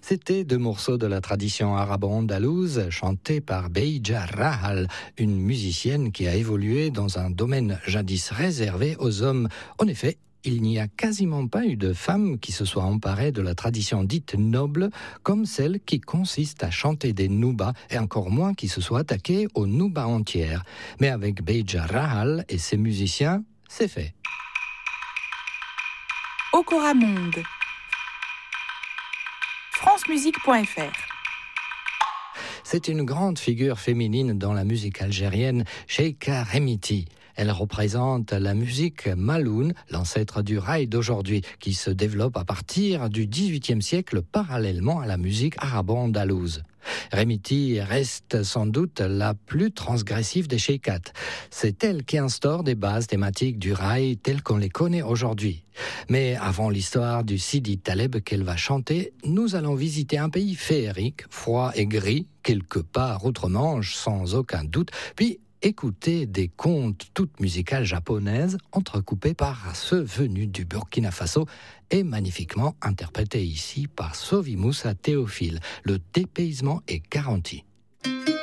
C'était deux morceaux de la tradition arabo-andalouse chantés par Beija Rahal, une musicienne qui a évolué dans un domaine jadis réservé aux hommes. En effet, il n'y a quasiment pas eu de femme qui se soit emparée de la tradition dite noble, comme celle qui consiste à chanter des noubas, et encore moins qui se soit attaquée aux noubas entières. Mais avec Beija Rahal et ses musiciens, c'est fait. Okora Monde. francemusique.fr. C'est une grande figure féminine dans la musique algérienne, Cheika Remiti. Elle représente la musique maloune, l'ancêtre du raï d'aujourd'hui, qui se développe à partir du XVIIIe siècle parallèlement à la musique arabo-andalouse. Remiti reste sans doute la plus transgressive des cheikats. C'est elle qui instaure des bases thématiques du raï telles qu'on les connaît aujourd'hui. Mais avant l'histoire du Sidi Taleb qu'elle va chanter, nous allons visiter un pays féerique, froid et gris, quelque part outre-Manche sans aucun doute, puis écouter des contes toutes musicales japonaises entrecoupées par ceux venus du Burkina Faso et magnifiquement interprétés ici par Sovi Moussa Théophile. Le dépaysement est garanti.